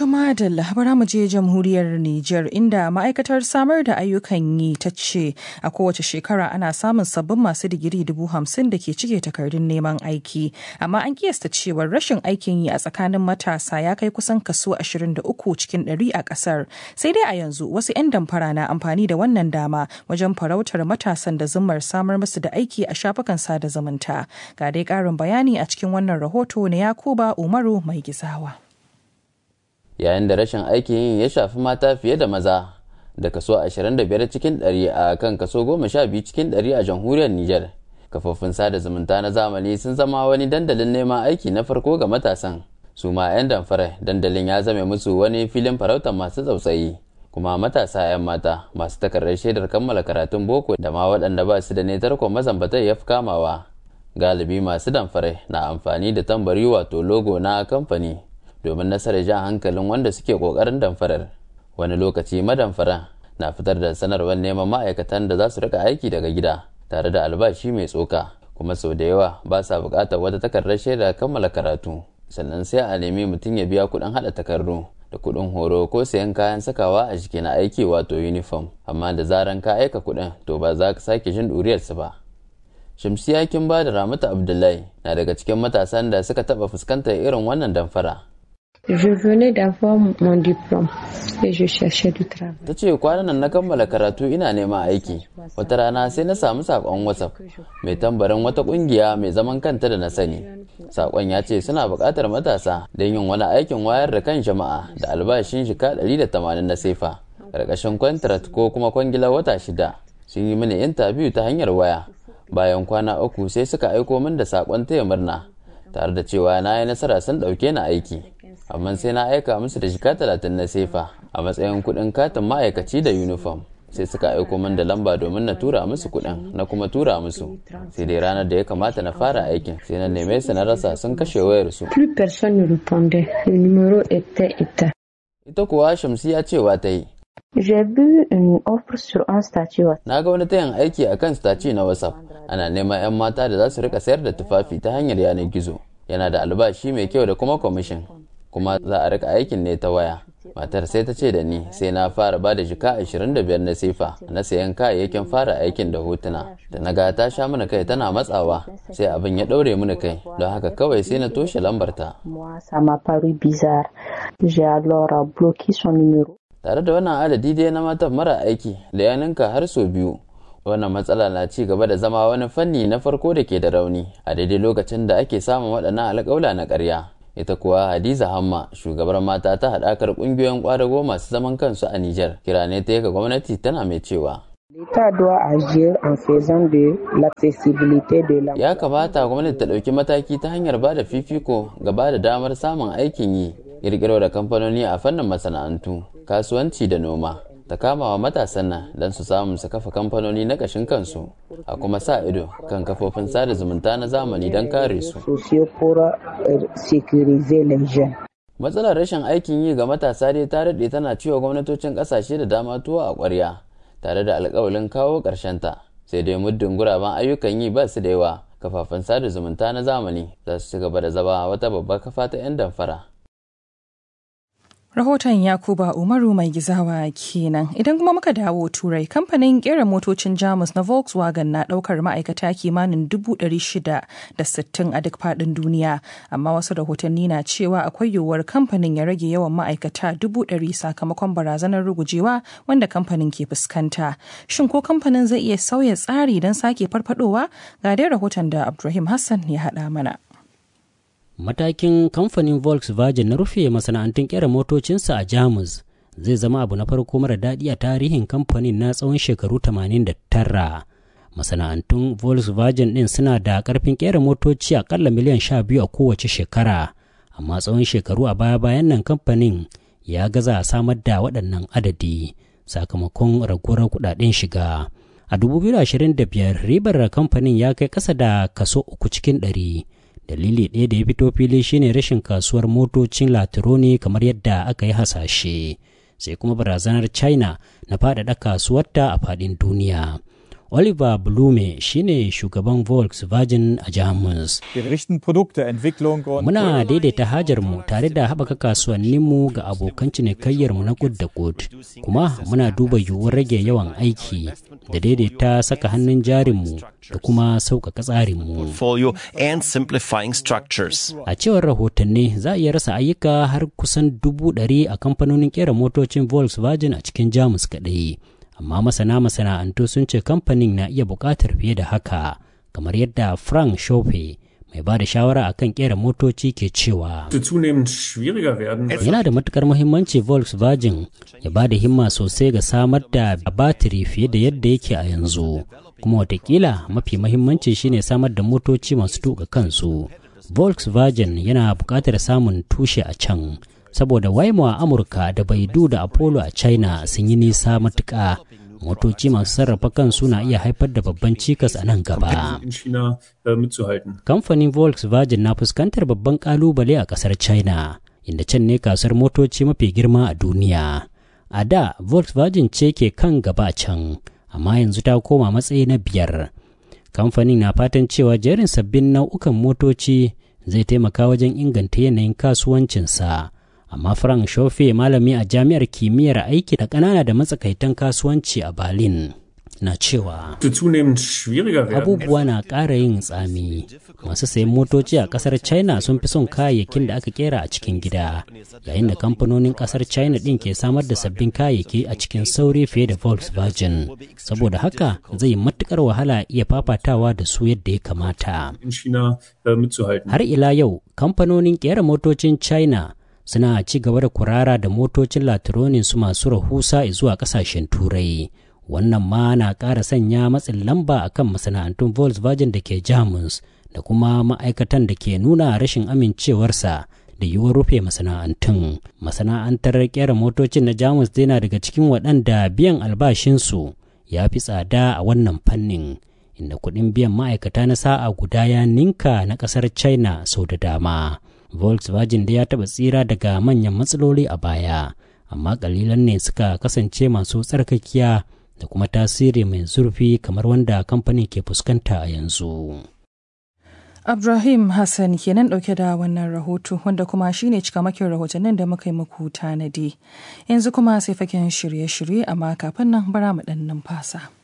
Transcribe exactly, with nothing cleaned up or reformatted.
Tuma da labara mu je jamhuriyar Nijar inda ma'aikatar samar da ayyukan yi ta ce a kowace shekara ana samun sabbin masu digiri dubu hamsin da ke cike takardun neman aiki. Amma an kiyasta cewar rashin aikin yi a tsakanin matasa ya kai kusan kaso ashirin da uku cikin ɗari a ƙasar. Sai dai a yanzu wasu 'yan damfara na amfani da wannan dama wajen farautar matasan da zummar samar musu da aiki a shafukan sada zumunta. Ga dai ƙarin bayani a cikin wannan rahoto na Yakuba Umaru Mai Gizawa. Yayin da rashin aikin yin ya shafi mata fiye da maza da kaso ashirin da biyar cikin ɗari a kan kaso goma sha biyu cikin ɗari a jamhuriyar Nijar. Kafofin sada zumunta na zamani sun zama wani dandalin neman aiki na farko ga matasan. Su ma 'yan damfara dandalin ya zame musu wani filin farautar masu tsautsayi. Kuma matasa 'yan mata masu takardar shaidar kammala karatun boko da ma waɗanda ba su da ne tarkon mazambatai ya fi kamawa. Galibi masu damfara na amfani da tambari wato logo na kamfani domin nasarar jan hankalin wanda suke kokarin damfarar. Wani lokaci madamfara na fitar da sanarwar neman ma'aikatan da za su rika aiki daga gida tare da albashi mai tsoka, kuma sau da yawa ba sa bukatar wata takardar shaida kammala karatu, sannan sai a nemi mutum ya biya kuɗin haɗa takardu da kuɗin horo ko sayan kayan sakawa a jiki na aiki wato uniform, amma da zaran ka aika kuɗin to ba za ka sake jin ɗuriyarsu ba. Shamsiya Kimba da Ramatu Abdullahi na daga cikin matasan da suka taɓa fuskantar irin wannan damfara. Je venais d'avoir mon diplôme et je cherchais du travail. Ta ce kwanan nan na kammala karatu ina neman aiki. Wata rana sai na samu sakon WhatsApp mai tambarin wata kungiya mai zaman kanta da na sani. Sakon ya ce suna buƙatar matasa don yin wani aikin wayar da kan jama'a da albashin shika ɗari da tamanin na sefa. Ƙarƙashin contract ko kuma kwangila wata shida. Sun yi mini interview ta hanyar waya. Bayan kwana uku sai suka aiko min da sakon taya murna tare da cewa na yi nasara sun ɗauke ni aiki. Amma sai na aika musu da shika talatin na sefa a matsayin kuɗin katin ma'aikaci da uniform. Sai suka aiko min da lamba domin na tura musu kuɗin, na kuma tura musu. Sai dai ranar da ya kamata na fara aikin sai na neme su na rasa sun kashe wayar su. Ita kuwa Shamsiya cewa ta yi. Na ga wani tayin aiki a kan staci na WhatsApp. Ana neman 'yan mata da za su rika sayar da tufafi ta hanyar yanar gizo. Yana da albashi mai kyau da kuma kwamishin. Kuma za a rika aikin ne ta waya. Matar sai ta ce da ni sai na fara ba da jika ashirin da biyar na sefa na sayan kayayyakin fara aikin da hotuna. Da na ga ta sha mana kai tana matsawa sai abin ya ɗaure mini kai, don haka kawai sai na toshe lambarta. Tare da wannan adadi dai na matan mara aiki da ya ninka har sau biyu. Wannan matsala na ci gaba da zama wani fanni na farko da ke da rauni a daidai lokacin da ake samun waɗannan alƙawla na ƙarya. Ita kuwa Hadiza Hamma, shugabar mata ta haɗakar ƙungiyoyin ƙwadago masu zaman kansu a Nijar, kira ne ta ga gwamnati tana mai cewa. Ya kamata gwamnati ta ɗauki mataki ta hanyar ba da fifiko ga ba da damar samun aikin yi, ƙirƙiro da kamfanoni a fannin masana'antu, kasuwanci da noma. Ta kama wa matasan nan don su samu su kafa kamfanoni na ƙashin kansu, a kuma sa ido kan kafofin sada zumunta na zamani don kare su. Matsalar rashin aikin yi ga matasa dai ta daɗe tana ciwo gwamnatocin ƙasashe da dama tuwo a ƙwarya, tare da alƙawalin kawo ta. Sai dai muddin guraben ayyukan yi ba su da yawa, kafafen sada zumunta na zamani za su ci gaba da zama wata babbar kafa ta 'yan damfara. Rahoton Yakuba Umaru Mai Gizawa kenan. Idan kuma muka dawo Turai, kamfanin kera motocin Jamus na Volkswagen na daukar ma'aikata kimanin dubu ɗari shida da sittin a duk faɗin duniya, amma wasu rahotanni na cewa akwai yiwuwar kamfanin ya rage yawan ma'aikata dubu ɗari sakamakon barazanar rugujewa wanda kamfanin ke fuskanta. Shin ko kamfanin zai iya sauya tsari don sake farfadowa? Ga dai rahoton da Abdulrahim Hassan ya haɗa mana. Matakin kamfanin Volkswagen na rufe masana'antun kera motocinsa a Jamus zai zama abu na farko mara daɗi a tarihin kamfanin na tsawon shekaru tamanin da tara. Masana'antun Volkswagen ɗin suna da ƙarfin kera motoci aƙalla miliyan sha biyu a kowace shekara, amma tsawon shekaru a baya-bayan nan kamfanin ya gaza samar da waɗannan adadi sakamakon raguwar kuɗaɗen shiga. A dubu biyu da ashirin da biyar ribar kamfanin ya kai ƙasa da kaso uku cikin ɗari. Dalili ɗaya da ya fito fili shine rashin kasuwar motocin latironi kamar yadda aka yi hasashe, sai kuma barazanar China na faɗaɗa kasuwarta a faɗin duniya. Oliver Blume shine shugaban Volkswagen a Jamus. Muna daidaita hajarmu tare da haɓaka kasuwanninmu ga abokan cinikayyarmu na kud da kud, kuma muna duba yiwuwar rage yawan aiki da daidaita saka hannun jarinmu da kuma sauƙaƙa tsarinmu. A cewar rahotanni za a iya rasa ayyuka har kusan dubu ɗari a kamfanonin ƙera motocin Volkswagen a cikin Jamus kaɗai. Amma masana masana'antu sun ce kamfanin na iya buƙatar fiye da haka, kamar yadda Frank Schope mai ba da shawara akan kera motoci ke cewa yana da matukar muhimmanci Volkswagen ya ba da himma sosai ga samar da batiri fiye da yadda yake a yanzu, kuma watakila mafi muhimmanci shine samar da motoci masu tuka kansu. Volkswagen yana buƙatar samun tushe a can, saboda Waymo a Amurka da Baidu da Apollo a China sun yi nisa matuƙa. Motoci masu sarrafa kansu na iya haifar da babban cikas a nan gaba. Kamfanin Volkswagen na fuskantar babban kalubale a kasar China, inda can ne kasuwar motoci mafi girma a duniya. A da, Volkswagen ce ke kan gaba can, amma yanzu ta koma matsayi na biyar. Kamfanin na fatan cewa jerin sabbin nau'ukan motoci zai taimaka wajen inganta yanayin kasuwancinsa. Amma Frank Schope, malami a jami'ar kimiyyar aiki da ƙanana da matsakaitan kasuwanci a Berlin, na cewa abubuwa na ƙara yin tsami. Masu sayan motoci a ƙasar China sun fi son kayayyakin da aka kera a cikin gida, yayin da kamfanonin ƙasar China ɗin ke samar da sabbin kayayyaki a cikin sauri fiye da Volkswagen. Saboda haka zai matuƙar wahala iya fafatawa da su yadda ya kamata. Har ila yau, kamfanonin ƙera motocin China suna ci gaba da kurara da motocin latironin su masu rahusa zuwa kasashen turai. Wannan ma na ƙara sanya matsin lamba akan masana'antun Volkswagen da ke Jamus da kuma ma'aikatan da ke nuna rashin amincewarsa da yiwuwar rufe masana'antun. Masana'antar ƙera motocin na Jamus dai na daga cikin waɗanda biyan albashinsu ya fi tsada a wannan fannin, inda kuɗin biyan ma'aikata na sa'a guda ya ninka na ƙasar China sau da dama. Volkswagen da ya taɓa tsira daga manyan matsaloli a baya, amma ƙalilan ne suka kasance masu tsarkakiya da kuma tasiri mai zurfi kamar wanda kamfanin ke fuskanta a yanzu. Ibrahim Hassan kenan ɗauke da wannan rahoto, wanda kuma shine cikamakin rahotannin da muka yi muku tanadi. Yanzu kuma sai faken shirye-shirye, amma kafin nan bara mu ɗan numfasa.